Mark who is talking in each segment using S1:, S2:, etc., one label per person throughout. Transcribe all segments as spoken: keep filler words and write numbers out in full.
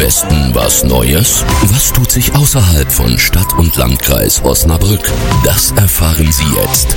S1: Westen was Neues? Was tut sich außerhalb von Stadt und Landkreis Osnabrück? Das erfahren Sie jetzt.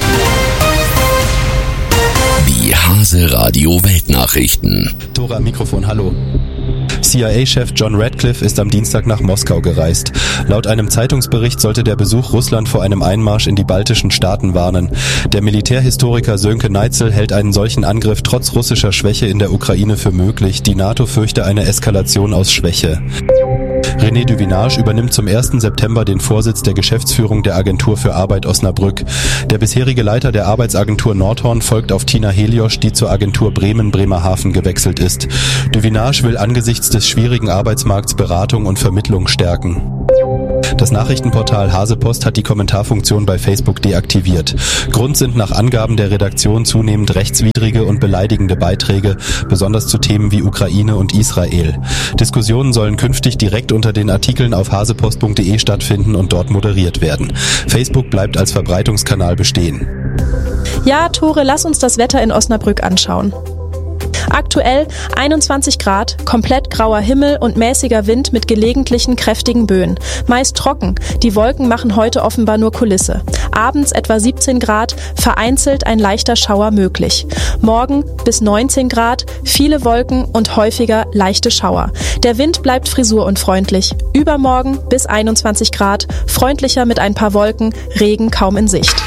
S1: Die Hase Radio Weltnachrichten.
S2: Tore am Mikrofon, hallo. C I A-Chef John Radcliffe ist am Dienstag nach Moskau gereist. Laut einem Zeitungsbericht sollte der Besuch Russland vor einem Einmarsch in die baltischen Staaten warnen. Der Militärhistoriker Sönke Neitzel hält einen solchen Angriff trotz russischer Schwäche in der Ukraine für möglich. Die NATO fürchte eine Eskalation aus Schwäche. René Duvinage übernimmt zum ersten September den Vorsitz der Geschäftsführung der Agentur für Arbeit Osnabrück. Der bisherige Leiter der Arbeitsagentur Nordhorn folgt auf Tina Heliosch, die zur Agentur Bremen-Bremerhaven gewechselt ist. Duvinage will angesichts des schwierigen Arbeitsmarkts Beratung und Vermittlung stärken. Das Nachrichtenportal Hasepost hat die Kommentarfunktion bei Facebook deaktiviert. Grund sind nach Angaben der Redaktion zunehmend rechtswidrige und beleidigende Beiträge, besonders zu Themen wie Ukraine und Israel. Diskussionen sollen künftig direkt unter den Artikeln auf hasepost punkt de stattfinden und dort moderiert werden. Facebook bleibt als Verbreitungskanal bestehen.
S3: Ja, Tore, lass uns das Wetter in Osnabrück anschauen. Aktuell einundzwanzig Grad, komplett grauer Himmel und mäßiger Wind mit gelegentlichen kräftigen Böen. Meist trocken, die Wolken machen heute offenbar nur Kulisse. Abends etwa siebzehn Grad, vereinzelt ein leichter Schauer möglich. Morgen bis neunzehn Grad, viele Wolken und häufiger leichte Schauer. Der Wind bleibt frisurunfreundlich. Übermorgen bis einundzwanzig Grad, freundlicher mit ein paar Wolken, Regen kaum in Sicht.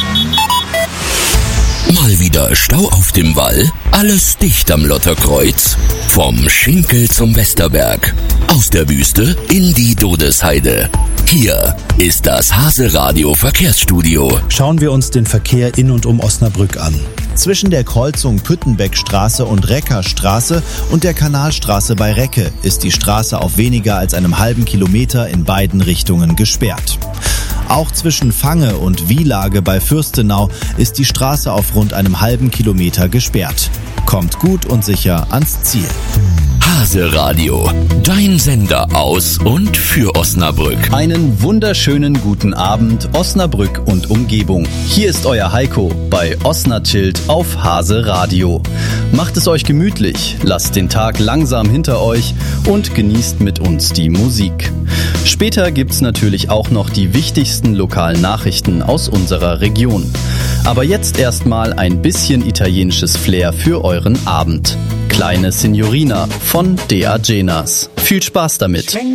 S1: Mal wieder Stau auf dem Wall, alles dicht am Lotterkreuz. Vom Schinkel zum Westerberg, aus der Wüste in die Dodesheide. Hier ist das Hase Radio Verkehrsstudio.
S4: Schauen wir uns den Verkehr in und um Osnabrück an. Zwischen der Kreuzung Püttenbeckstraße und Reckerstraße und der Kanalstraße bei Recke ist die Straße auf weniger als einem halben Kilometer in beiden Richtungen gesperrt. Auch zwischen Fange und Wielage bei Fürstenau ist die Straße auf rund einem halben Kilometer gesperrt. Kommt gut und sicher ans Ziel.
S1: Hase Radio, dein Sender aus und für Osnabrück.
S5: Einen wunderschönen guten Abend, Osnabrück und Umgebung. Hier ist euer Heiko bei Osnachild auf Hase Radio. Macht es euch gemütlich, lasst den Tag langsam hinter euch und genießt mit uns die Musik. Später gibt's natürlich auch noch die wichtigsten lokalen Nachrichten aus unserer Region. Aber jetzt erstmal ein bisschen italienisches Flair für euren Abend. Kleine Signorina von De Agenas. Viel Spaß damit.